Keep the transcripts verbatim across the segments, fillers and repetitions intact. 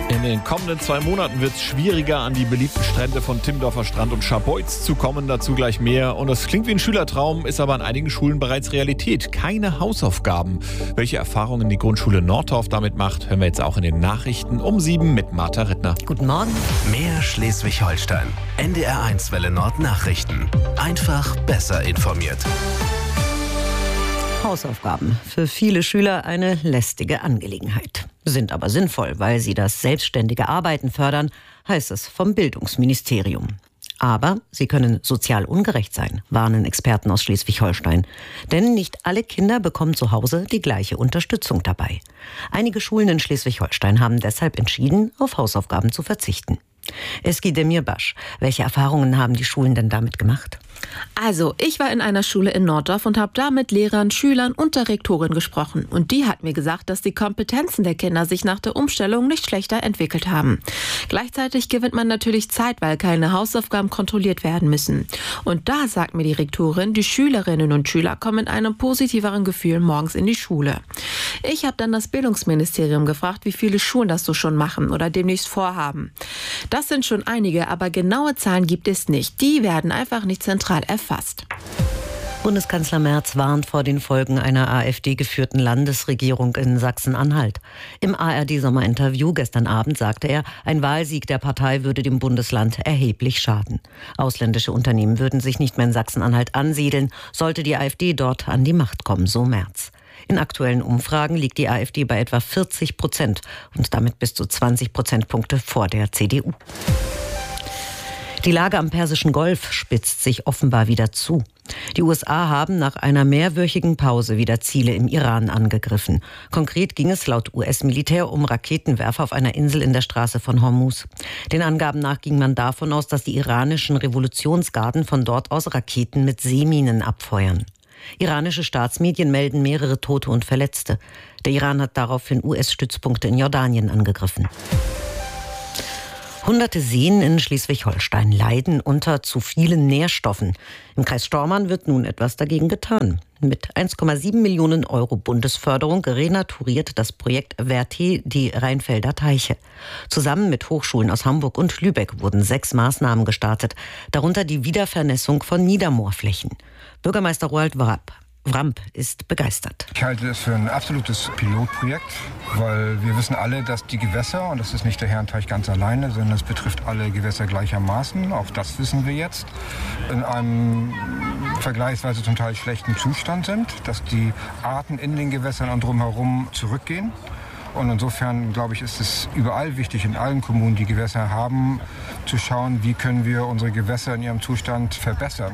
In den kommenden zwei Monaten wird es schwieriger, an die beliebten Strände von Timmendorfer Strand und Scharbeutz zu kommen. Dazu gleich mehr. Und das klingt wie ein Schülertraum, ist aber an einigen Schulen bereits Realität. Keine Hausaufgaben. Welche Erfahrungen die Grundschule Nordorf damit macht, hören wir jetzt auch in den Nachrichten um sieben mit Martha Rittner. Guten Morgen. Mehr Schleswig-Holstein. N D R eins Welle Nord Nachrichten. Einfach besser informiert. Hausaufgaben. Für viele Schüler eine lästige Angelegenheit. Sind aber sinnvoll, weil sie das selbstständige Arbeiten fördern, heißt es vom Bildungsministerium. Aber sie können sozial ungerecht sein, warnen Experten aus Schleswig-Holstein. Denn nicht alle Kinder bekommen zu Hause die gleiche Unterstützung dabei. Einige Schulen in Schleswig-Holstein haben deshalb entschieden, auf Hausaufgaben zu verzichten. Eski Demirbaş, welche Erfahrungen haben die Schulen denn damit gemacht? Also, ich war in einer Schule in Norddorf und habe da mit Lehrern, Schülern und der Rektorin gesprochen. Und die hat mir gesagt, dass die Kompetenzen der Kinder sich nach der Umstellung nicht schlechter entwickelt haben. Gleichzeitig gewinnt man natürlich Zeit, weil keine Hausaufgaben kontrolliert werden müssen. Und da sagt mir die Rektorin, die Schülerinnen und Schüler kommen mit einem positiveren Gefühl morgens in die Schule. Ich habe dann das Bildungsministerium gefragt, wie viele Schulen das so schon machen oder demnächst vorhaben. Das sind schon einige, aber genaue Zahlen gibt es nicht. Die werden einfach nicht zentral erfasst. Bundeskanzler Merz warnt vor den Folgen einer AfD-geführten Landesregierung in Sachsen-Anhalt. Im A R D-Sommerinterview gestern Abend sagte er, ein Wahlsieg der Partei würde dem Bundesland erheblich schaden. Ausländische Unternehmen würden sich nicht mehr in Sachsen-Anhalt ansiedeln, sollte die AfD dort an die Macht kommen, so Merz. In aktuellen Umfragen liegt die AfD bei etwa vierzig Prozent und damit bis zu zwanzig Prozentpunkte vor der C D U. Die Lage am Persischen Golf spitzt sich offenbar wieder zu. Die U S A haben nach einer mehrwöchigen Pause wieder Ziele im Iran angegriffen. Konkret ging es laut U S-Militär um Raketenwerfer auf einer Insel in der Straße von Hormuz. Den Angaben nach ging man davon aus, dass die iranischen Revolutionsgarden von dort aus Raketen mit Seeminen abfeuern. Iranische Staatsmedien melden mehrere Tote und Verletzte. Der Iran hat daraufhin U S-Stützpunkte in Jordanien angegriffen. Hunderte Seen in Schleswig-Holstein leiden unter zu vielen Nährstoffen. Im Kreis Stormarn wird nun etwas dagegen getan. Mit eins Komma sieben Millionen Euro Bundesförderung renaturiert das Projekt Verté die Rheinfelder Teiche. Zusammen mit Hochschulen aus Hamburg und Lübeck wurden sechs Maßnahmen gestartet, darunter die Wiedervernässung von Niedermoorflächen. Bürgermeister Roald Wramp Wramp ist begeistert. Ich halte es für ein absolutes Pilotprojekt, weil wir wissen alle, dass die Gewässer, und das ist nicht der Herrenteich ganz alleine, sondern es betrifft alle Gewässer gleichermaßen, auch das wissen wir jetzt, in einem vergleichsweise zum Teil schlechten Zustand sind, dass die Arten in den Gewässern und drumherum zurückgehen. Und insofern, glaube ich, ist es überall wichtig, in allen Kommunen, die Gewässer haben, zu schauen, wie können wir unsere Gewässer in ihrem Zustand verbessern.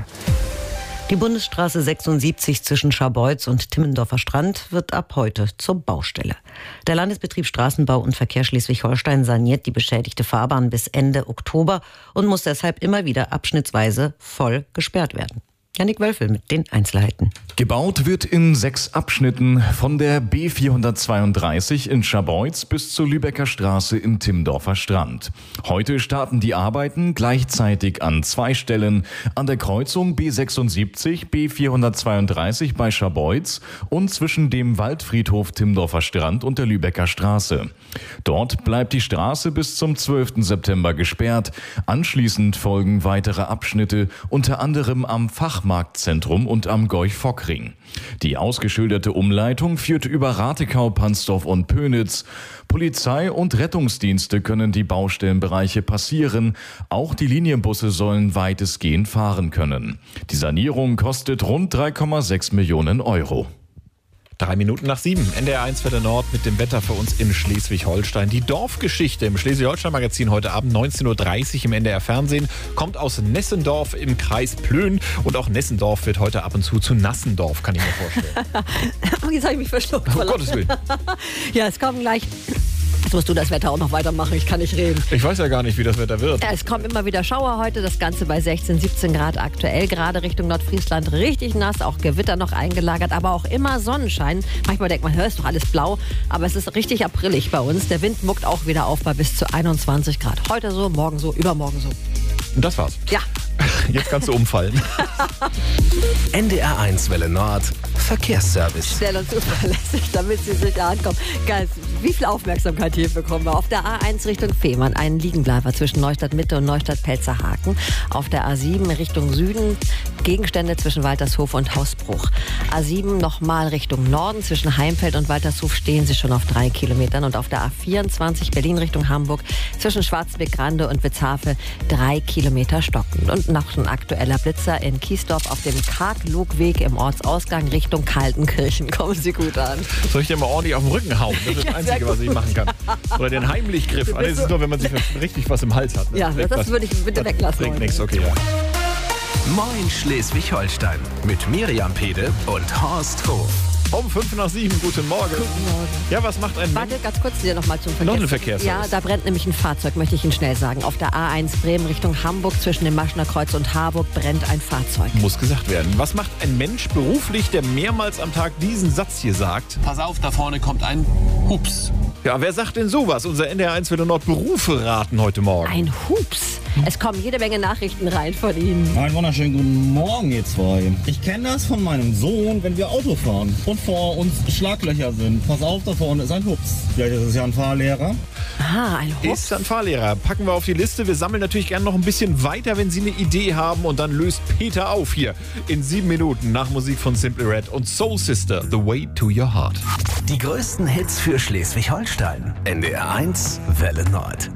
Die Bundesstraße sechsundsiebzig zwischen Scharbeutz und Timmendorfer Strand wird ab heute zur Baustelle. Der Landesbetrieb Straßenbau und Verkehr Schleswig-Holstein saniert die beschädigte Fahrbahn bis Ende Oktober und muss deshalb immer wieder abschnittsweise voll gesperrt werden. Jannik Wölfel mit den Einzelheiten. Gebaut wird in sechs Abschnitten von der B vierhundertzweiunddreißig in Scharbeutz bis zur Lübecker Straße in Timmendorfer Strand. Heute starten die Arbeiten gleichzeitig an zwei Stellen, an der Kreuzung B sechsundsiebzig, B vierhundertzweiunddreißig bei Scharbeutz und zwischen dem Waldfriedhof Timmendorfer Strand und der Lübecker Straße. Dort bleibt die Straße bis zum zwölften September gesperrt. Anschließend folgen weitere Abschnitte, unter anderem am Fachmarktzentrum und am Gorch-Fock-Ring. Die ausgeschilderte Umleitung führt über Ratekau, Pansdorf und Pönitz. Polizei und Rettungsdienste können die Baustellenbereiche passieren. Auch die Linienbusse sollen weitestgehend fahren können. Die Sanierung kostet rund drei Komma sechs Millionen Euro. Drei Minuten nach sieben. N D R eins Welle Nord mit dem Wetter für uns in Schleswig-Holstein. Die Dorfgeschichte im Schleswig-Holstein-Magazin heute Abend neunzehn Uhr dreißig im N D R Fernsehen kommt aus Nessendorf im Kreis Plön. Und auch Nessendorf wird heute ab und zu zu Nassendorf, kann ich mir vorstellen. Jetzt habe ich mich verschluckt. Um Gottes Willen. Ja, es kommen gleich... Jetzt musst du das Wetter auch noch weitermachen, ich kann nicht reden. Ich weiß ja gar nicht, wie das Wetter wird. Ja, es kommen immer wieder Schauer heute, das Ganze bei sechzehn, siebzehn Grad aktuell, gerade Richtung Nordfriesland richtig nass, auch Gewitter noch eingelagert, aber auch immer Sonnenschein. Manchmal denkt man, hör, ist doch alles blau, aber es ist richtig aprillig bei uns. Der Wind muckt auch wieder auf bei bis zu einundzwanzig Grad. Heute so, morgen so, übermorgen so. Und das war's. Ja. Jetzt kannst du umfallen. N D R eins Welle Nord Verkehrsservice. Schnell und zuverlässig, damit Sie sicher ankommen. Geil. Wie viel Aufmerksamkeit hier bekommen wir? Auf der A eins Richtung Fehmarn ein Liegenbleiber zwischen Neustadt Mitte und Neustadt Pelzerhaken. Auf der A sieben Richtung Süden Gegenstände zwischen Waltershof und Hausbruch. A sieben nochmal Richtung Norden zwischen Heimfeld und Waltershof stehen Sie schon auf drei Kilometern. Und auf der A vierundzwanzig Berlin Richtung Hamburg zwischen Schwarzbeck-Grande und Witzhafe drei Kilometer stockend. Und noch ein aktueller Blitzer in Kiesdorf auf dem Karg-Log-Weg im Ortsausgang Richtung Kaltenkirchen. Kommen Sie gut an. Soll ich dir mal ordentlich auf den Rücken hauen? Das ist das Ja, Einzige, was ich machen kann. Oder den Heimlichgriff. Ah, das ist nur, wenn man sich richtig was im Hals hat. Ne? Ja, das was, würde ich bitte das weglassen. Bringt heute. nichts, okay. Ja. Moin Schleswig-Holstein mit Miriam Pede und Horst Hof. Um fünf nach sieben, guten Morgen. Guten Morgen. Ja, was macht ein Mensch? Warte, ganz kurz hier nochmal zum Verkehr. Noch eine Verkehrshaus. Ja, da brennt nämlich ein Fahrzeug, möchte ich Ihnen schnell sagen. Auf der A eins Bremen Richtung Hamburg zwischen dem Maschner Kreuz und Harburg brennt ein Fahrzeug. Muss gesagt werden. Was macht ein Mensch beruflich, der mehrmals am Tag diesen Satz hier sagt? Pass auf, da vorne kommt ein Hups. Ja, wer sagt denn sowas? Unser N D R eins Welle Nord Berufe raten heute Morgen. Ein Hups. Es kommen jede Menge Nachrichten rein von Ihnen. Einen wunderschönen guten Morgen, ihr zwei. Ich kenne das von meinem Sohn, wenn wir Auto fahren und vor uns Schlaglöcher sind. Pass auf, da vorne ist ein Hups. Vielleicht ist es ja ein Fahrlehrer. Ah, ein Hups. Ist ein Fahrlehrer. Packen wir auf die Liste. Wir sammeln natürlich gerne noch ein bisschen weiter, wenn Sie eine Idee haben. Und dann löst Peter auf hier in sieben Minuten nach Musik von Simply Red und Soul Sister, The Way to Your Heart. Die größten Hits für Schleswig-Holstein. N D R eins Welle Nord.